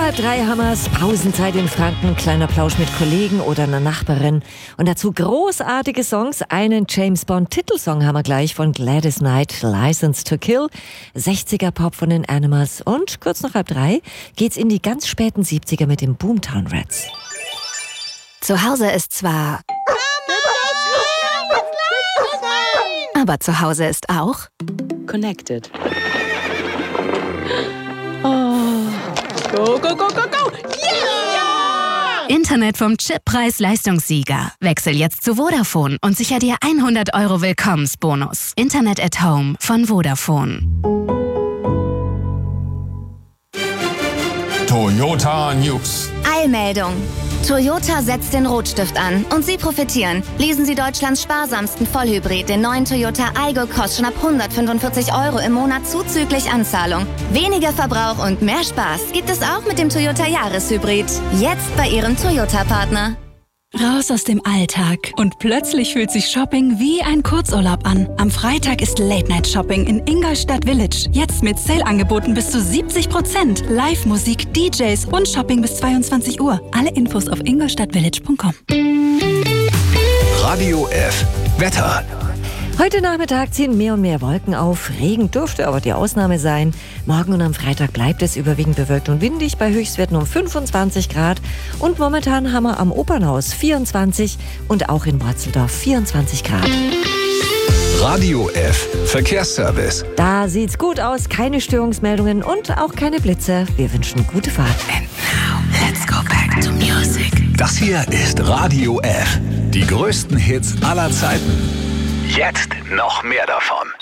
2:30 haben wir's. Pausenzeit in Franken, kleiner Plausch mit Kollegen oder einer Nachbarin. Und dazu großartige Songs. Einen James-Bond-Titelsong haben wir gleich von Gladys Knight, License to Kill. 60er-Pop von den Animals. Und kurz nach 2:30 geht's in die ganz späten 70er mit den Boomtown Rats. Zu Hause ist zwar... Aber zu Hause ist auch... Connected. Oh. Go, go, go, go, go! Yeah! Internet vom Chip Preis-Leistungssieger. Wechsel jetzt zu Vodafone und sicher dir 100 € Willkommensbonus. Internet at Home von Vodafone. Toyota News. Eilmeldung. Toyota setzt den Rotstift an und Sie profitieren. Lesen Sie Deutschlands sparsamsten Vollhybrid, den neuen Toyota Aygo Cross, schon ab 145 € im Monat zuzüglich Anzahlung. Weniger Verbrauch und mehr Spaß gibt es auch mit dem Toyota Jahreshybrid. Jetzt bei Ihrem Toyota-Partner. Raus aus dem Alltag. Und plötzlich fühlt sich Shopping wie ein Kurzurlaub an. Am Freitag ist Late-Night-Shopping in Ingolstadt Village. Jetzt mit Sale-Angeboten bis zu 70%. Live-Musik, DJs und Shopping bis 22 Uhr. Alle Infos auf ingolstadtvillage.com. Radio F. Wetter. Heute Nachmittag ziehen mehr und mehr Wolken auf. Regen dürfte aber die Ausnahme sein. Morgen und am Freitag bleibt es überwiegend bewölkt und windig bei Höchstwerten um 25 Grad. Und momentan haben wir am Opernhaus 24 und auch in Worzeldorf 24 Grad. Radio F. Verkehrsservice. Da sieht's gut aus, keine Störungsmeldungen und auch keine Blitze. Wir wünschen gute Fahrt. And now, let's go back to music. Das hier ist Radio F. Die größten Hits aller Zeiten. Jetzt noch mehr davon.